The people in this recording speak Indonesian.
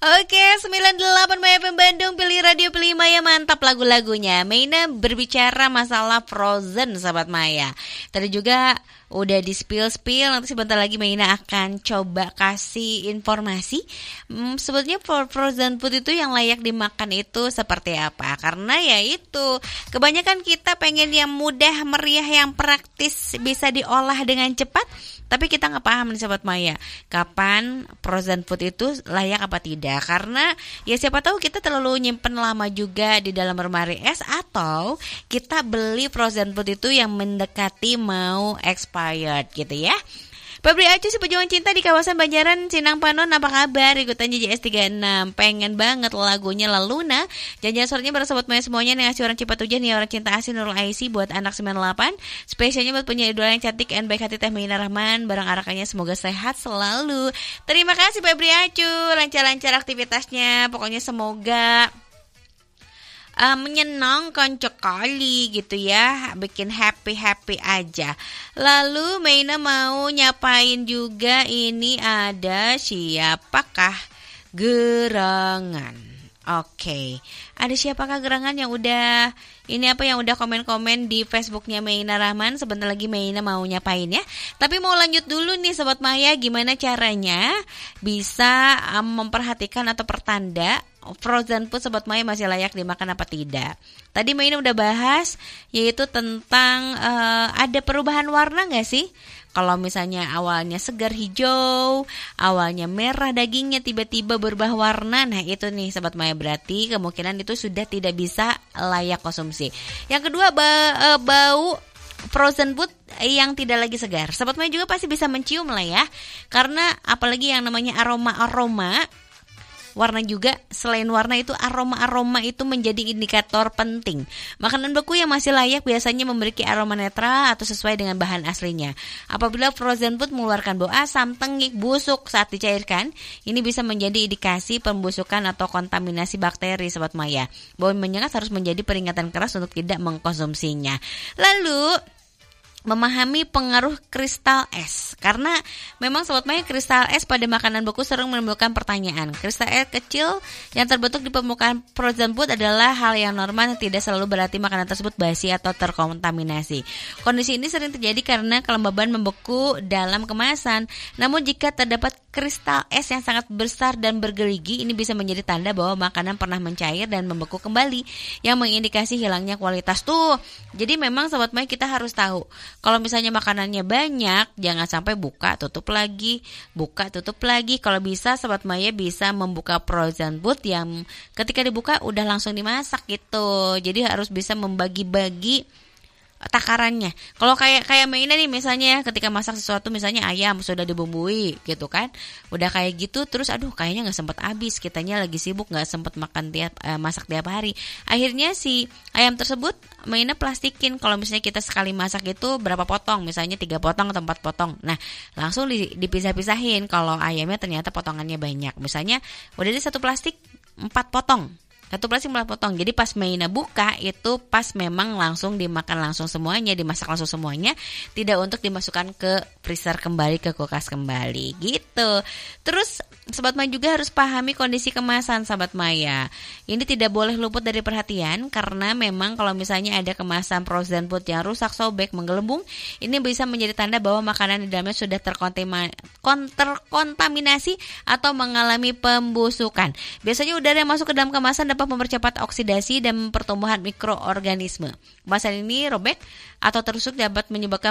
Oke, 98 FM Bandung, pilih radio, pilih Maya, mantap lagu-lagunya. Meina berbicara masalah Frozen, sahabat Maya. Tadi juga udah di spill, nanti sebentar lagi Meina akan coba kasih informasi. Sebetulnya frozen food itu yang layak dimakan itu seperti apa? Karena ya itu, kebanyakan kita pengen yang mudah, meriah, yang praktis, bisa diolah dengan cepat. Tapi kita nggak paham nih sahabat Maya, kapan frozen food itu layak apa tidak. Karena ya siapa tahu kita terlalu nyimpen lama juga di dalam lemari es, atau kita beli frozen food itu yang mendekati mau expired gitu ya. Febri Acu si pejuang cinta di kawasan Banjaran Sinang Panon, apa kabar? Ikutan JS36, pengen banget lagunya Laluna. Janjian sorenya bersama Maya semuanya nih, ngasih orang Cipat Hujan nih, orang cinta asin Nurul Aisi buat anak 98. Spesialnya buat punya idola yang cantik and baik hati Teh Meina Rahman, barang arakannya semoga sehat selalu. Terima kasih Febri Acu, lancar-lancar aktivitasnya, pokoknya semoga menyenangkan sekali gitu ya, bikin happy aja. Lalu Meina mau nyapain juga, ini ada siapakah gerangan. Oke, ada siapakah gerangan yang udah komen-komen di Facebooknya Meina Rahman. Sebentar lagi Meina mau nyapain ya. Tapi mau lanjut dulu nih Sobat Maya, gimana caranya bisa memperhatikan atau pertanda frozen food Sobat Maya masih layak dimakan apa tidak. Tadi Meina udah bahas, yaitu tentang ada perubahan warna gak sih? Kalau misalnya awalnya segar hijau, awalnya merah dagingnya, tiba-tiba berubah warna, nah itu nih Sobat Maya, berarti kemungkinan itu sudah tidak bisa layak konsumsi. Yang kedua, bau frozen food yang tidak lagi segar. Sobat Maya juga pasti bisa mencium lah ya, karena apalagi yang namanya aroma-aroma, warna juga, selain warna itu aroma-aroma itu menjadi indikator penting. Makanan beku yang masih layak biasanya memiliki aroma netral atau sesuai dengan bahan aslinya. Apabila frozen food mengeluarkan bau asam, tengik, busuk saat dicairkan, ini bisa menjadi indikasi pembusukan atau kontaminasi bakteri Sobat Maya. Bau menyengat harus menjadi peringatan keras untuk tidak mengkonsumsinya. Lalu memahami pengaruh kristal es, karena memang Sobat Maya, kristal es pada makanan beku sering menimbulkan pertanyaan. Kristal es kecil yang terbentuk di permukaan frozen food adalah hal yang normal, tidak selalu berarti makanan tersebut basi atau terkontaminasi. Kondisi ini sering terjadi karena kelembaban membeku dalam kemasan. Namun jika terdapat kristal es yang sangat besar dan bergerigi, ini bisa menjadi tanda bahwa makanan pernah mencair dan membeku kembali, yang mengindikasi hilangnya kualitas tuh. Jadi memang Sobat Maya, kita harus tahu, kalau misalnya makanannya banyak, jangan sampai buka tutup lagi. Kalau bisa Sobat Maya bisa membuka frozen food yang ketika dibuka udah langsung dimasak gitu. Jadi harus bisa membagi-bagi takarannya. Kalau kayak Meina nih misalnya, ketika masak sesuatu, misalnya ayam sudah dibumbui gitu kan, udah kayak gitu, terus aduh kayaknya nggak sempat habis, kitanya lagi sibuk nggak sempat makan masak tiap hari. Akhirnya si ayam tersebut Meina plastikin. Kalau misalnya kita sekali masak itu berapa potong, misalnya 3 potong atau 4 potong, nah langsung dipisah-pisahin. Kalau ayamnya ternyata potongannya banyak, misalnya udah di satu plastik 4 potong, jadi pas Meina buka itu pas memang langsung dimakan langsung semuanya, dimasak langsung semuanya, tidak untuk dimasukkan ke freezer kembali, ke kulkas kembali gitu. Terus Sobat Maya juga harus pahami kondisi kemasan Sobat Maya. Ini tidak boleh luput dari perhatian, karena memang kalau misalnya ada kemasan frozen food yang rusak, sobek, menggelembung, ini bisa menjadi tanda bahwa makanan di dalamnya sudah terkontaminasi atau mengalami pembusukan. Biasanya udara yang masuk ke dalam kemasan dapat mempercepat oksidasi dan pertumbuhan mikroorganisme. Kemasan ini robek atau tertusuk dapat menyebabkan